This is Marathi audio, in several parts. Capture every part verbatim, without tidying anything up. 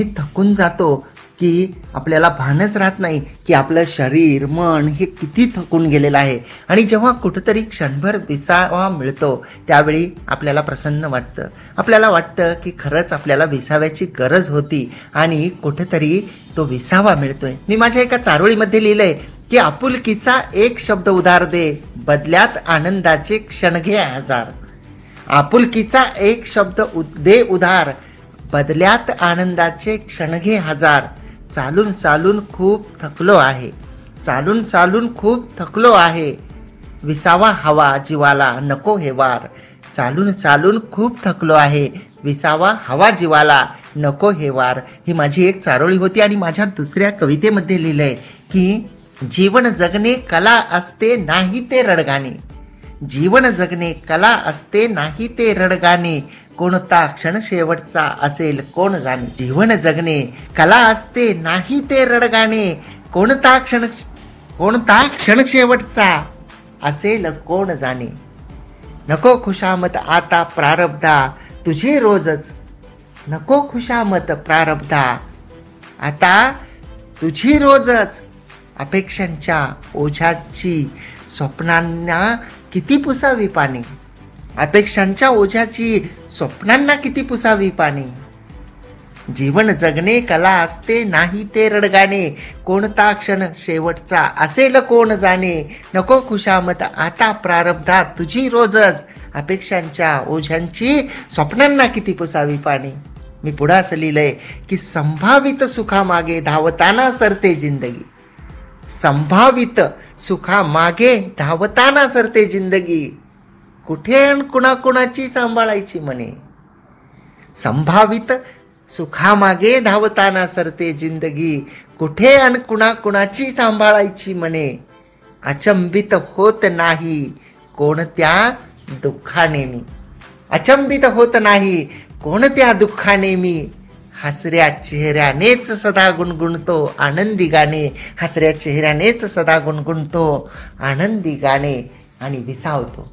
थकून जातो की आपल्याला भानच राहत नाही की आपलं शरीर मन हे किती थकून गेलेलं आहे. आणि जेव्हा कुठंतरी क्षणभर विसावा मिळतो त्यावेळी आपल्याला प्रसन्न वाटतं. आपल्याला वाटतं की खरंच आपल्याला विसाव्याची गरज होती आणि कुठेतरी तो विसावा मिळतोय. मी माझ्या एका चारोळीमध्ये लिहिलंय की आपुलकीचा एक शब्द उधार दे, बदल्यात आनंदाचे क्षण घे हजार. आपुलकीचा एक शब्द दे उधार, बदल्यात आनंदाचे क्षण घे हजार. चालून चालून खूप थकलो आहे, चालून चालून खूप थकलो आहे, विसावा हवा जीवाला नको हे वार. चालून चालून खूप थकलो आहे, विसावा हवा जीवाला नको हे वार. ही माझी एक चारोळी होती. आणि माझ्या दुसऱ्या कवितेमध्ये लिहिलंय की जीवन जगणे कला असते नाही ते रडगाणे. जीवन जगणे कला असते नाही ते रडगाणे, कोणता क्षण शेवटचा असेल कोण जाणे. जीवन जगणे कला असते नाही ते रडगाणे, कोणता क्षण कोणता क्षण शेवटचा असेल कोण जाणे. नको खुशामत आता प्रारब्धा तुझी रोजच, नको खुशामत प्रारब्धा आता तुझी रोजच. अपेक्षांच्या ओझ्याची स्वप्नांना किती पुसावी पाणी, अपेक्षांच्या ओझ्याची स्वप्नांना किती पुसावी पाणी. जीवन जगणे कला असते नाही ते रडगाणे, कोणता क्षण शेवटचा असेल कोण जाणे. नको खुशामत आता प्रारब्धात तुझी रोजच, अपेक्षांच्या ओझ्यांची स्वप्नांना किती पुसावी पाणी. मी पुढं असं लिहिलंय की संभावित सुखामागे धावताना सरते जिंदगी. संभावित सुखामागे धावताना सरते जिंदगी, कुठे अन कुणाकुणाची सांभाळायची म्हणे. संभावित सुखामागे धावताना सरते जिंदगी, कुठे अन कुणाकुणाची सांभाळायची म्हणे. अचंबित होत नाही कोणत्या दुःखाने मी, अचंबित होत नाही कोणत्या दुःखाने मी. हसऱ्या चेहऱ्यानेच सदा गुणगुणतो आनंदी गाणे, हसऱ्या चेहऱ्यानेच सदा गुणगुणतो आनंदी गाणे. आणि विसावतो,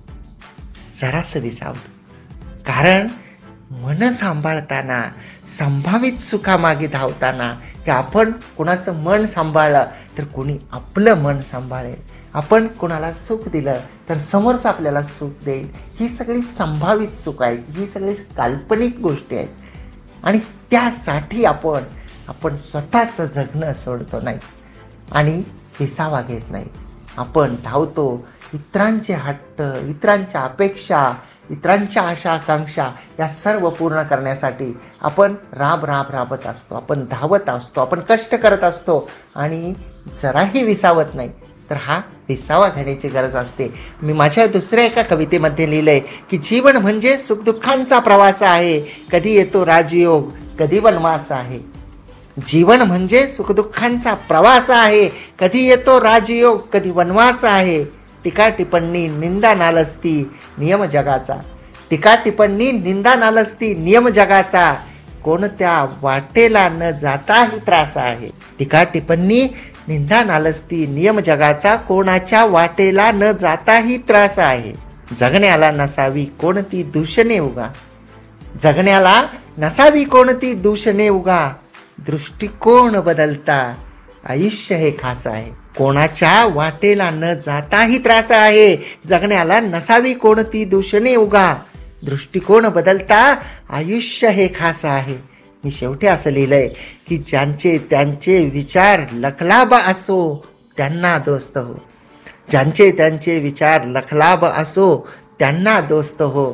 जरासं विसावतो. कारण मन सांभाळताना, संभावित सुखामागे धावताना, की आपण कुणाचं मन सांभाळलं तर कोणी आपलं मन सांभाळेल. आपण कुणाला सुख दिलं तर समोरचं आपल्याला सुख देईल. ही सगळी संभावित सुख आहेत, ही सगळी काल्पनिक गोष्टी आहेत. आणि त्यासाठी आपण आपण स्वतःचं जगणं सोडतो नाही आणि विसावा घेत नाही. आपण धावतो इतरांचे हट्ट, इतरांच्या अपेक्षा, इतरांच्या आशा आकांक्षा या सर्व पूर्ण करण्यासाठी आपण राब राब राबत असतो, आपण धावत असतो, आपण कष्ट करत असतो आणि जराही विसावत नाही. तर हा विसावा घेण्याची गरज असते. मी माझ्या दुसऱ्या एका कवितेमध्ये लिहिलंय की जीवन म्हणजे सुखदुःखांचा प्रवास आहे, कधी येतो राजयोग कधी वनवास आहे. जीवन म्हणजे सुखदुःखांचा प्रवास आहे, कधी येतो राजयोग कधी वनवास आहे. टीका टिप्पणी निंदा नालस्ती नियम जगाचा, टीका टिप्पणी निंदा नालस्ती नियम जगाचा, कोणत्या वाटेला न जाताही त्रास आहे. टीका टिप्पणी निंदा नालस्ती नियम जगाचा, कोणाच्या वाटेला न जाताही त्रास आहे. जगण्याला नसावी कोणती दूषणे उगा, जगण्याला नसावी कोणती दूषणे उगा, दृष्टिकोन बदलता आयुष्य हे खास आहे. कोणाच्या वाटेला न जाताही त्रास आहे, जगण्याला नसावी कोणती दूषणे उगा, दृष्टिकोन बदलता आयुष्य हे खास आहे. मी शेवटी असं लिहिलंय की ज्यांचे त्यांचे विचार लखलाभ असो त्यांना दोस्त हो, ज्यांचे त्यांचे विचार लखलाभ असो त्यांना दोस्त हो.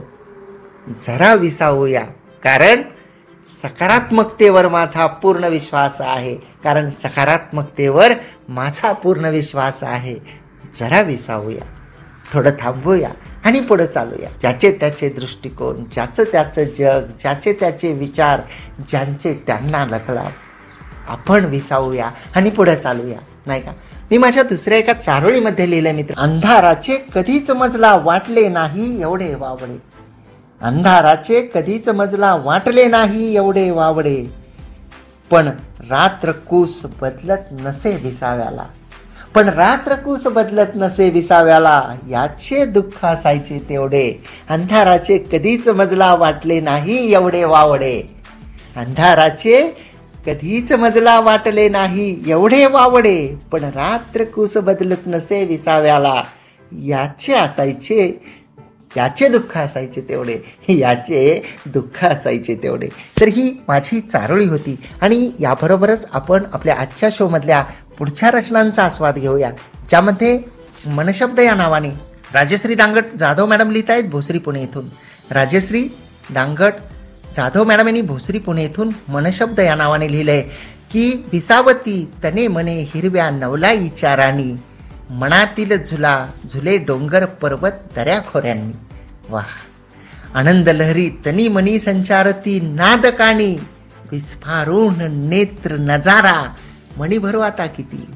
जरा विसावूया, कारण सकारात्मकतेवर माझा पूर्ण विश्वास आहे, कारण सकारात्मकतेवर माझा पूर्ण विश्वास आहे. जरा विसावूया, थोडं थांबूया आणि पुढे चालूया. ज्याचे त्याचे दृष्टिकोन, ज्याचं त्याचं जग, ज्याचे त्याचे विचार, ज्यांचे त्यांना लखलाभ, आपण विसावूया आणि पुढे चालूया, नाही का. मी माझ्या दुसऱ्या एका चारोळीमध्ये लिहिलं मित्र, अंधाराचे कधीच मजला वाटले नाही एवढे वावडे, अंधाराचे कधीच मजला वाटले नाही एवढे वावडे, पण रात्र कूस बदलत नसे विसाव्याला, पण रात्र कूस बदलत नसे विसाव्याला, याचे दुःख असायचे तेवढे. अंधाराचे कधीच मजला वाटले नाही एवढे वावडे, अंधाराचे कधीच मजला वाटले नाही एवढे वावडे, पण रात्र कुस बदलत नसे विसाव्याला, याचे असायचे याचे दुःख असायचे तेवढे, याचे दुःख असायचे तेवढे. तर ही माझी चारोळी होती आणि याबरोबरच आपण आपल्या आजच्या शोमधल्या पुढच्या रचनांचा आस्वाद घेऊया, ज्यामध्ये मनशब्द या नावाने राजश्री दांगट जाधव मॅडम लिहित आहेत भोसरी पुणे येथून. राजश्री दांगट जाधव मॅडम यांनी भोसरी पुणे येथून मनशब्द या नावाने लिहिलंय की विसावती तने मने हिरव्या नवलाईच्या राणी, मनातील झुला झुले डोंगर पर्वत दऱ्या खोऱ्यांनी. वाह. आनंद लहरी तनी मनी संचारती नाद काणी, विस्फारून नेत्र नजारा मणी भरो आता किती.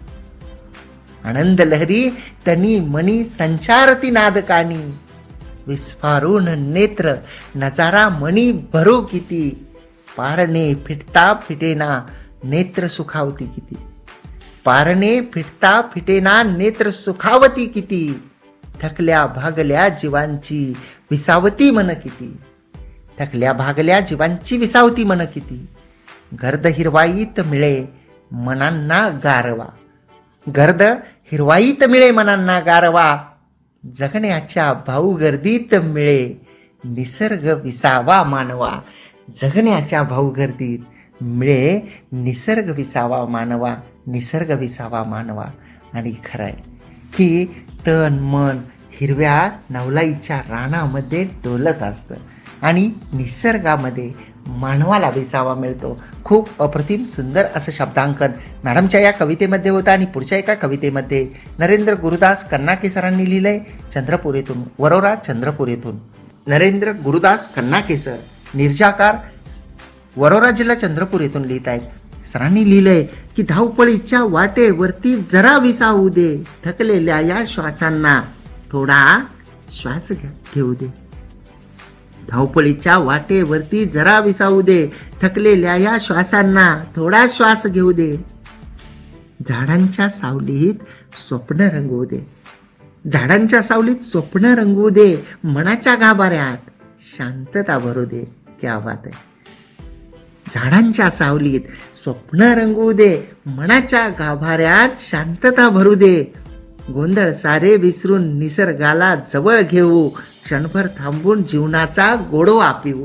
आनंद लहरी तनी मनी संचारती नाद काणी, विस्फारून नेत्र नजारा मणी भरो किती. पारणे फिटता फिटेना नेत्र सुखावती किती. पारणे फिटता फिटेना नेत्र सुखावती किती. थकल्या भागल्या जीवांची विसावती मन किती. थकल्या भागल्या जीवांची विसावती मन किती. गर्द हिरवाईत मिळे मनांना गारवा. गर्द हिरवाईत मिळे मनांना गारवा. जगण्याच्या भाऊगर्दीत मिळे निसर्ग विसावा मानवा. जगण्याच्या भाऊगर्दीत मिळे निसर्ग विसावा मानवा. निसर्ग विसावा मानवा. आणि खरंय की तन मन हिरव्या नवलाईच्या रानामध्ये डोलत असतं आणि निसर्गामध्ये मानवाला विसावा मिळतो. खूप अप्रतिम सुंदर असं शब्दांकन मॅडमच्या या कवितेमध्ये होतं. आणि पुढच्या एका कवितेमध्ये नरेंद्र गुरुदास कन्नाके सरांनी लिहिलंय चंद्रपूर येथून, वरोरा चंद्रपूर येथून. नरेंद्र गुरुदास कन्नाके सर निर्जाकार वरोरा जिल्हा चंद्रपूर येथून लिहित आहेत. सरांनी लिहिलंय की धावपळीच्या वाटेवरती जरा विसावू दे, थकलेल्या या श्वासांना थोडा श्वास घेऊ दे. धावपळीच्या वाटेवरती जरा विसावू दे, थकलेल्या या श्वासांना थोडा श्वास घेऊ दे. झाडांच्या सावलीत स्वप्न रंगवू दे. झाडांच्या सावलीत स्वप्न रंगवू दे. मनाच्या गाभाऱ्यात शांतता भरू दे. क्या बात आहे. झाडांच्या सावलीत स्वप्न रंगवू दे. मनाच्या गाभाऱ्यात शांतता भरू दे. गोंधळ सारे विसरून निसर्गाला जवळ घेऊ, क्षणभर थांबून जीवनाचा गोडवा पिऊ.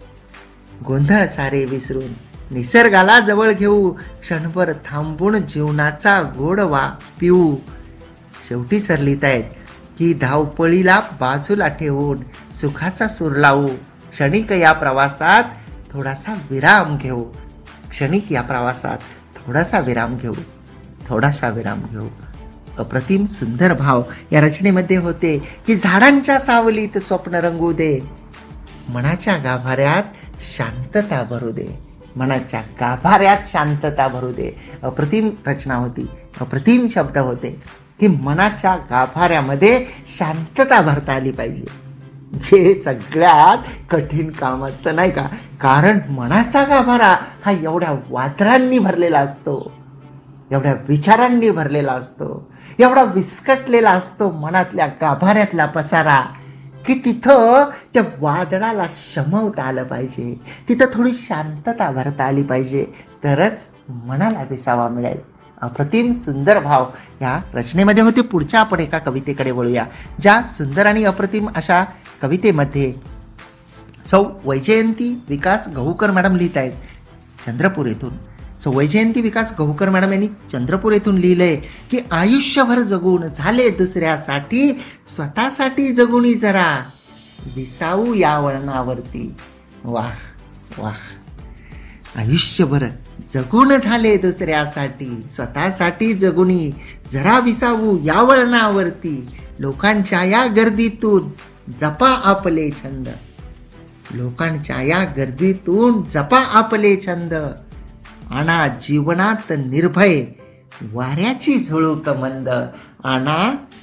गोंधळ सारे विसरून निसर्गाला जवळ घेऊ, क्षणभर थांबून जीवनाचा गोडवा पिऊ. शेवटी सर लिहित आहेत की धावपळीला बाजूला ठेवून सुखाचा सूर लावू. क्षणिक या प्रवासात थोडासा विराम घेऊ. क्षणिक या प्रवासात थोडासा विराम घेऊ. थोडासा विराम घेऊ. अप्रतिम सुंदर भाव या रचनेमध्ये होते की झाडांच्या सावलीत स्वप्न रंगू दे. मनाच्या गाभाऱ्यात शांतता भरू दे. मनाच्या गाभाऱ्यात शांतता भरू दे. अप्रतिम रचना होती. अप्रतिम शब्द होते की मनाच्या गाभाऱ्यामध्ये शांतता भरता आली पाहिजे, जे सगळ्यात कठीण काम असतं नाही का. कारण मनाचा गाभारा हा एवढ्या वादळांनी भरलेला असतो, एवढ्या विचारांनी भरलेला असतो, एवढा विस्कटलेला असतो मनातल्या गाभाऱ्यातला पसारा की तिथं त्या वादळाला शमवता आलं पाहिजे. तिथं थोडी शांतता भरता आली पाहिजे, तरच मनाला विसावा मिळेल. अप्रतिम सुंदर भाव या रचनेमध्ये होते. पुढच्या आपण एका कवितेकडे वळूया, ज्या सुंदर आणि अप्रतिम अशा कवितेमध्ये सौ वैजयंती विकास गहूकर मॅडम लिहित आहेत चंद्रपूर येथून. सो वैजयंती विकास गहूकर मॅडम यांनी चंद्रपूर येथून लिहिलंय की आयुष्यभर जगून झाले दुसऱ्यासाठी, स्वतःसाठी जगुनी जरा विसावू या वळणावरती. वाह वाह. आयुष्यभर जगून झाले दुसऱ्यासाठी, स्वतःसाठी जगुनी जरा विसावू या वळणावरती. लोकांच्या या गर्दीतून जपा आपले छंद. लोकांच्या या गर्दीतून जपा आपले छंद. आणा जीवनात निर्भय वाऱ्याची झुळूक मंद. आणा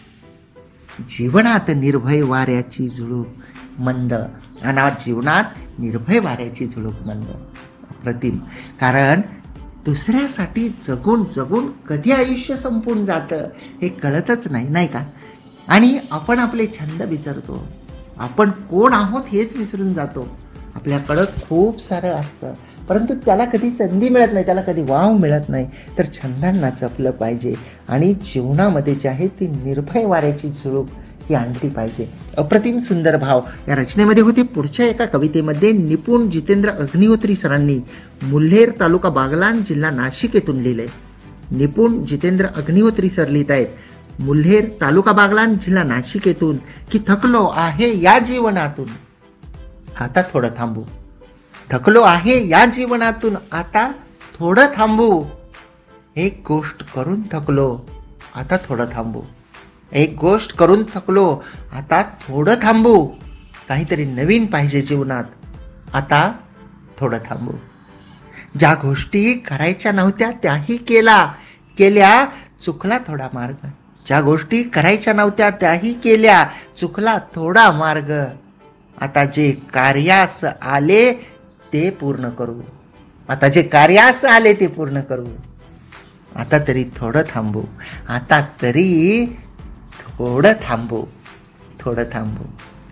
जीवनात निर्भय वाऱ्याची झुळूक मंद. आणा जीवनात निर्भय वाऱ्याची झुळूक मंद. अप्रतिम. कारण दुसऱ्यासाठी जगून जगून कधी आयुष्य संपून जातं हे कळतच नाही, नाही का. आणि आपण आपले छंद विसरतो, आपण कोण आहोत हेच विसरून जातो. आपल्याकडं खूप सारं असतं, परंतु त्याला कधी संधी मिळत नाही, त्याला कधी वाव मिळत नाही. तर छंदांना जपलं पाहिजे आणि जीवनामध्ये जे आहे ती निर्भय वाऱ्याची झुळूक ही आणली पाहिजे. अप्रतिम सुंदर भाव या रचनेमध्ये होते. पुढच्या एका कवितेमध्ये निपुण जितेंद्र अग्निहोत्री सरांनी मुल्हेर तालुका बागलाण जिल्हा नाशिक येथून लिहिलंय. निपुण जितेंद्र अग्निहोत्री सर लिहित आहेत मुल्हेर तालुका बागलाण जिल्हा नाशिक येथून की थकलो आहे या जीवनातून आता थोडं थांबू. थकलो आहे या जीवनातून आता थोडं थांबू. एक गोष्ट करून थकलो आता थोडं थांबू. एक गोष्ट करून थकलो आता थोडं थांबू. काहीतरी नवीन पाहिजे जीवनात आता थोडं थांबू. ज्या गोष्टी करायच्या नव्हत्या त्याही केला केल्या चुकला थोडा मार्ग. ज्या गोष्टी करायच्या नव्हत्या त्याही केल्या चुकला थोडा मार्ग. आता जे कार्यास आले ते पूर्ण करू. आता जे कार्यास आले ते पूर्ण करू. आता तरी थोडं थांबू. आता तरी थोडं थांबू. थोडं थांबू.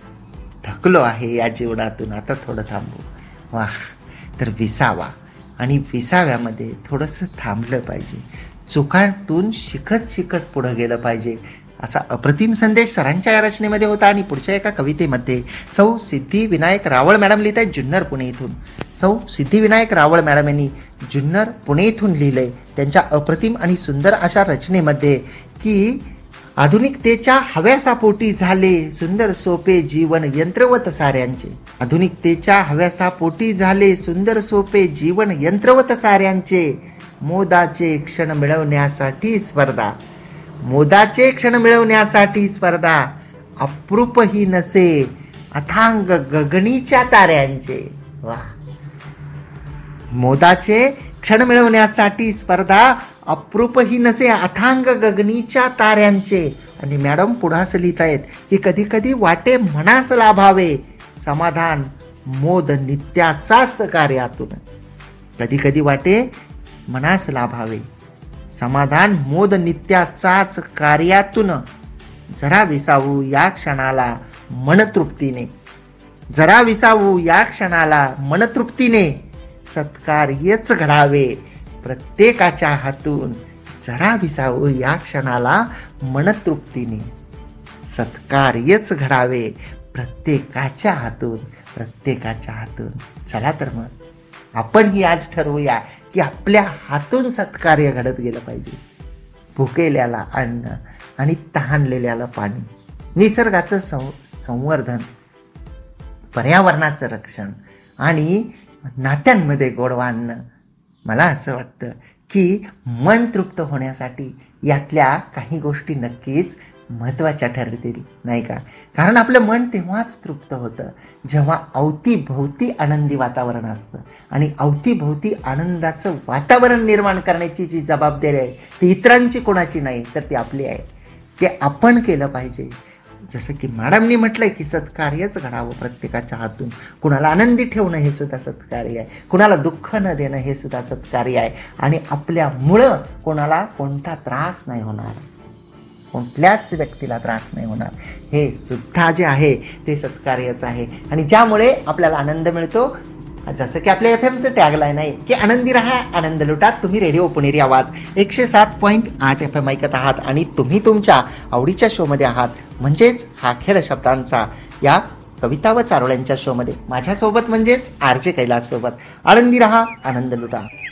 थकलो आहे या जीवनातून आता थोडं थांबू. वाह. तर विसावा आणि विसाव्यामध्ये थोडंसं थांबलं पाहिजे. चुकांतून शिकत शिकत पुढं गेलं पाहिजे. असा अप्रतिम संदेश सरांच्या या रचनेमध्ये होता. आणि पुढच्या एका कवितेमध्ये सौ सिद्धिविनायक रावळ मॅडम लिहित आहेत जुन्नर पुणे इथून. सौ सिद्धिविनायक रावळ मॅडम यांनी जुन्नर पुणे इथून लिहिलंय त्यांच्या अप्रतिम आणि सुंदर अशा रचनेमध्ये की आधुनिकतेच्या हव्यासापोटी झाले सुंदर सोपे जीवन यंत्रवत साऱ्यांचे. आधुनिकतेच्या हव्यासापोटी झाले सुंदर सोपे जीवन यंत्रवत साऱ्यांचे. मोदाचे क्षण मिळवण्यासाठी स्पर्धा. मोदाचे क्षण मिळवण्यासाठी स्पर्धा. अप्रूपही नसे अथांग गगनीच्या ताऱ्यांचे. वा. मोदाचे क्षण मिळवण्यासाठी स्पर्धा अप्रूपही नसे अथांग गगनीच्या ताऱ्यांचे. आणि मॅडम पुढास लिहित आहेत की कधी कधी वाटे मनास लाभावे समाधान मोद नित्याचाच कार्यातून. कधी कधी वाटे मनास लाभावे समाधान मोद नित्याचाच कार्यातून. जरा विसावू या क्षणाला मनतृप्तीने. जरा विसावू या क्षणाला मनतृप्तीने. सत्कार्यच घडावे प्रत्येकाच्या हातून. जरा विसावू या क्षणाला मनतृप्तीने. सत्कार्यच घडावे प्रत्येकाच्या हातून. प्रत्येकाच्या हातून. चला तर मग आपणही आज ठरवूया की आपल्या हातून सत्कार्य घडत गेलं पाहिजे. भुकेल्याला अन्न आणि तहानलेल्याला पाणी. निसर्गाचं सं संवर्धन पर्यावरणाचं रक्षण आणि नात्यांमध्ये गोडवा आणणं. मला असं वाटतं की मन तृप्त होण्यासाठी यातल्या काही गोष्टी नक्कीच महत्त्वाच्या ठरतील नाही का. कारण आपलं मन तेव्हाच तृप्त होतं जेव्हा अवतीभोवती आनंदी वातावरण असतं. आणि अवतीभोवती आनंदाचं वातावरण निर्माण करण्याची जी जबाबदारी आहे ती इतरांची कोणाची नाही तर ती आपली आहे. ते आपण केलं पाहिजे. जसं की मॅडमनी म्हटलंय की सत्कार्यच घडावं प्रत्येकाच्या हातून. कुणाला आनंदी ठेवणं हे सुद्धा सत्कार्य आहे. कुणाला दुःख न देणं हे सुद्धा सत्कार्य आहे. आणि आपल्यामुळं कोणाला कोणता त्रास नाही होणार. कोणत्याच व्यक्तीला त्रास नाही होणार. हे सुद्धा जे आहे ते सत्कार्यच आहे. आणि ज्यामुळे आपल्याला आनंद मिळतो. जसं की आपल्या एफ एमचं टॅगलाईन आहे की आनंदी राहा आनंद लुटा. तुम्ही रेडिओ पुणेरी आवाज एकशे सात पॉईंट आठ एफ एम ऐकत आहात आणि तुम्ही तुमच्या आवडीच्या शोमध्ये आहात म्हणजेच हा खेळ शब्दांचा या कविता व चारोळ्यांच्या शोमध्ये माझ्यासोबत म्हणजेच आर जे कैलास सोबत. आनंदी राहा आनंद लुटा.